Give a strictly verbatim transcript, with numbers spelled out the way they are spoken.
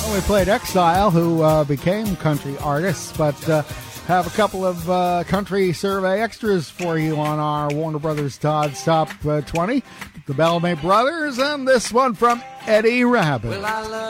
we played Exile, who uh, became country artists, but uh, have a couple of uh, country survey extras for you on our Warner Brothers Todd's Top uh, twenty. The Bellamy Brothers, and this one from Eddie Rabbitt. Well, I love